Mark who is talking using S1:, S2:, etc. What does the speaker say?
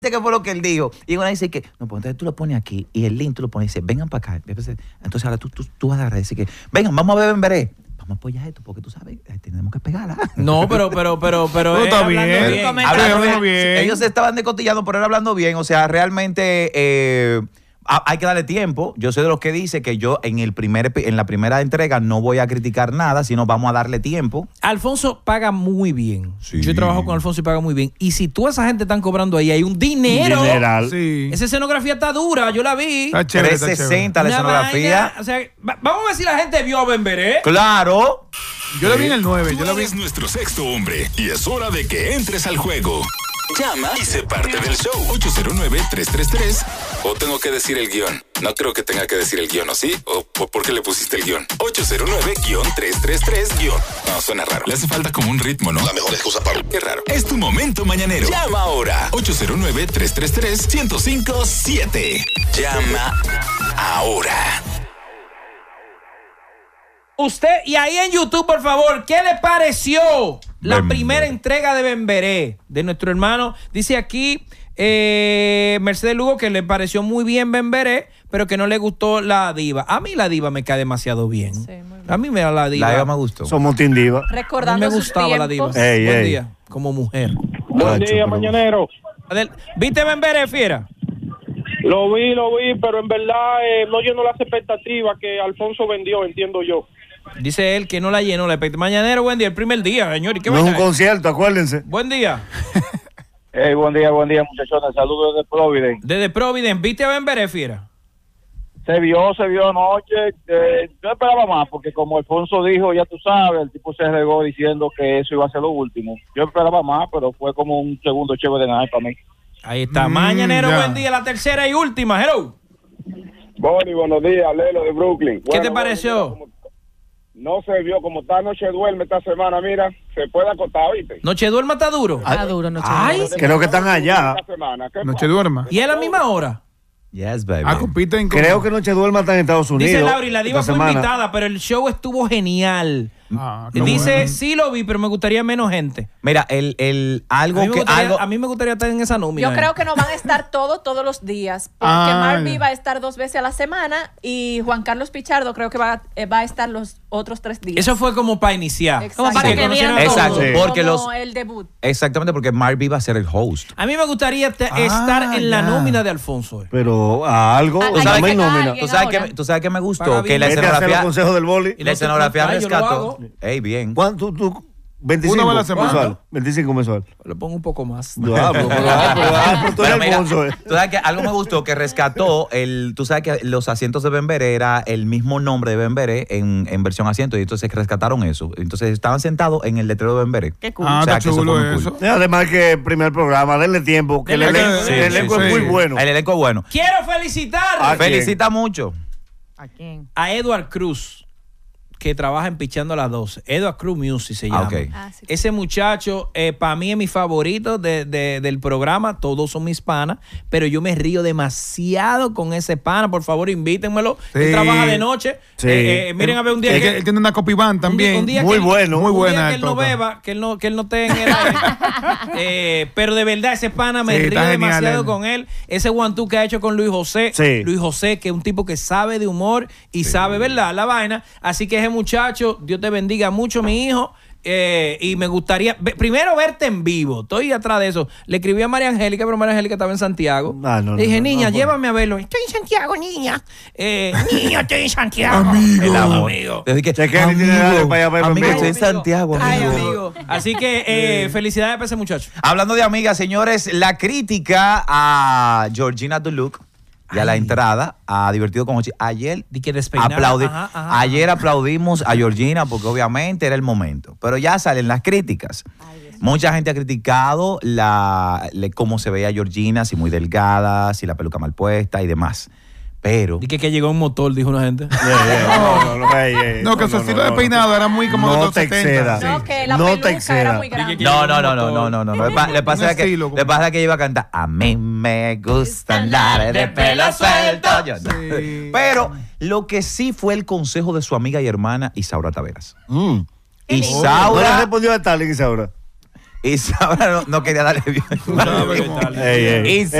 S1: ¿Qué fue lo que él dijo? Y una dice que, no, pues entonces tú lo pones aquí y el link tú lo pones y dice, vengan para acá. Entonces ahora tú vas a agarrar y decir que, vengan, vamos a beber en veré. Vamos a apoyar esto porque tú sabes, tenemos que pegarla.
S2: No, pero
S3: está bien.
S1: Hablando
S3: bien.
S1: Ellos se estaban descotillando, pero él hablando bien. O sea, realmente hay que darle tiempo. Yo soy de los que dice que yo en la primera entrega no voy a criticar nada, sino vamos a darle tiempo.
S2: Alfonso paga muy bien.
S1: Sí.
S2: Yo trabajo con Alfonso y paga muy bien. Y si tú esa gente están cobrando ahí, hay un dinero.
S3: Dineral. Sí.
S2: Esa escenografía está dura, yo la vi.
S3: Está chévere,
S1: 360 la
S2: Una
S1: escenografía.
S2: vaina, o sea, vamos a ver si la gente vio a Bemberé.
S1: Claro.
S3: Yo lo vi en el 9.
S4: Tú eres nuestro sexto hombre y es hora de que entres al juego. Llama y sé parte del show. 809-333. ¿O tengo que decir el guión? No creo que tenga que decir el guión, ¿o sí? ¿O por qué le pusiste el guión? 809-333-. No, suena raro. Le hace falta como un ritmo, ¿no?
S5: La mejor excusa para...
S4: Qué raro. Es tu momento mañanero. Llama ahora. 809-333-1057. Llama ahora.
S2: Usted, y ahí en YouTube, por favor, ¿qué le pareció la primera entrega de Bemberé de nuestro hermano? Dice aquí Mercedes Lugo que le pareció muy bien Bemberé, pero que no le gustó la diva. A mí la diva me cae demasiado bien.
S6: Sí, muy bien.
S2: A mí me da la diva.
S1: La diva me gustó.
S3: Somos Team Diva.
S2: A mí
S6: Recordando
S2: me gustaba la diva.
S3: Ey,
S2: Buen
S3: ey.
S2: día, como mujer.
S7: Buen día, mañanero.
S2: ¿Viste Bemberé, fiera?
S7: Lo vi, pero en verdad no llenó las expectativas que Alfonso vendió, entiendo yo.
S2: Dice él que no la llenó la expectativa. Mañanero, buen día, el primer día, señor. ¿Y qué
S3: No es un
S2: vaina es?
S3: concierto, acuérdense.
S2: Buen día.
S7: Buen día, muchachones. Saludos desde Providence.
S2: Desde Providence, ¿viste a Bemberé, fiera?
S7: Se vio anoche. Yo esperaba más, porque como Alfonso dijo, ya tú sabes, el tipo se regó diciendo que eso iba a ser lo último. Yo esperaba más, pero fue como un segundo chévere de nada para mí.
S2: Ahí está. Mañanero,
S3: ya.
S2: buen día, la tercera y última. Hello.
S7: Bonnie, buenos días, Lelo de Brooklyn.
S2: ¿Qué te pareció?
S7: No se vio como esta noche duerme esta semana, mira, se puede acostar, ¿viste?
S2: Noche duerma está duro.
S6: Está duro, no
S2: Ay,
S3: Creo que están allá.
S7: Esta semana, ¿qué
S3: Noche
S7: pasa?
S3: duerma.
S2: y es la misma hora.
S1: Yes, baby.
S3: Compiten con... Creo que Noche duerma está en Estados Unidos.
S2: Dice Lauri, la diva
S3: esta
S2: fue
S3: semana.
S2: invitada, pero el show estuvo genial.
S3: Qué
S2: Dice,
S3: bueno.
S2: sí lo vi, pero me gustaría menos gente.
S1: Mira, a
S2: mí me gustaría estar en esa nómina.
S6: Yo creo que no van a estar todos los días, porque Marvin va a estar 2 veces a la semana y Juan Carlos Pichardo creo que va a estar los otros 3 días.
S2: Eso fue como para iniciar.
S6: Exacto.
S2: Como para que
S6: conocieran
S2: conocieran a
S1: Exacto,
S2: todos.
S3: Sí.
S1: porque
S6: como el debut.
S1: Exactamente, porque Marvin va a ser el host.
S2: A mí me gustaría estar en la
S3: ya.
S2: nómina de Alfonso.
S3: Pero a algo,
S6: Hay
S3: o sea,
S6: que
S3: no hay
S6: sacar a
S3: nómina.
S6: alguien.
S1: ¿Tú sabes qué me gustó?
S2: Paga
S1: Que
S2: bien.
S1: la
S3: Vete a hacer los
S1: escenografía,
S3: consejos del boli.
S1: la escenografía
S2: Yo lo
S1: rescató.
S2: hago.
S1: Ey, bien.
S3: ¿Cuánto tú? 25
S8: Una vez a la semana.
S3: mensual. 25 mensual.
S2: Lo pongo un poco más.
S3: Pero tú
S1: Pero
S3: eres
S1: mira,
S3: Alfonso.
S1: tú sabes que algo me gustó que rescató tú sabes que los asientos de Bemberé era el mismo nombre de Bemberé en versión asiento y entonces rescataron eso. Entonces estaban sentados en el letrero de Bemberé.
S6: Qué cool.
S8: Ah,
S1: O sea,
S8: está
S1: que eso
S8: chulo
S1: fue muy
S8: eso.
S3: Además que el primer programa, denle tiempo, que el
S2: Denle
S3: elenco,
S2: tiempo.
S3: el elenco
S8: Sí,
S3: es
S8: sí.
S3: muy bueno.
S1: El elenco es bueno.
S2: Quiero felicitar
S3: ¿A quién?
S1: Felicita mucho.
S6: ¿A quién?
S2: a Edward Cruz, que trabaja en Pichando a las 12. Edward Cruz Music se llama.
S1: ok.
S6: Sí.
S2: Ese muchacho, para mí es mi favorito del programa. Todos son mis panas, pero yo me río demasiado con ese pana. Por favor, invítenmelo. Él
S8: Sí.
S2: trabaja de noche.
S3: Sí.
S2: Miren a ver un día
S8: Él, él tiene una copy band también.
S2: un día
S3: Muy
S2: que él-
S3: bueno.
S8: Muy
S2: un día
S8: buena
S2: que él no
S8: toca.
S2: beba, que él no esté en el pero de verdad, ese pana me
S8: Sí,
S2: río
S8: está genial
S2: demasiado
S8: él.
S2: con él. Ese one-two que ha hecho con Luis José.
S3: Sí.
S2: Luis José, que es un tipo que sabe de humor y sabe, ¿verdad? La vaina. Así que ese muchacho, Dios te bendiga mucho, mi hijo. Y me gustaría primero verte en vivo. Estoy atrás de eso. Le escribí a María Angélica, pero María Angélica estaba en Santiago.
S3: No,
S2: Le dije,
S3: no,
S2: niña,
S3: no,
S2: llévame a verlo. Estoy en Santiago, niña. Niña, estoy en Santiago.
S8: Amigo.
S1: El amor.
S2: Amigo.
S1: Desde que,
S3: Chequea el itinerario para allá a verlo en
S1: amigo,
S3: vivo.
S1: estoy en Santiago,
S2: Ay,
S1: amigo.
S2: amigo. Así que felicidades para ese muchacho.
S1: Hablando de amigas, señores, la crítica a Georgina Duluc y a la entrada a Divertido con Jochi. Ayer
S2: Di que despeinada. Ajá.
S1: Ayer aplaudimos a Georgina porque obviamente era el momento. Pero ya salen las críticas. Mucha gente ha criticado cómo se veía Georgina, si muy delgada, si la peluca mal puesta y demás. Pero
S2: Di que llegó un motor, dijo una gente.
S8: No, que su estilo de peinado era muy como de
S3: No
S8: los
S3: te
S8: 70.
S3: excedas.
S6: No, que la
S3: No te
S6: peluca era
S3: excedas.
S6: muy grande.
S1: no. Le pasa que
S8: estilo, como-
S1: le pasa que iba a cantar a mí me gusta andar de pelo suelto. Yo no.
S8: Sí.
S1: Pero lo que sí fue el consejo de su amiga y hermana Isaura Taveras.
S3: ¿No le
S1: Isaura,
S3: respondió a Stalin, Isaura?
S1: Y Sabra no quería darle bien.
S2: Tú sabes qué tal.
S1: Y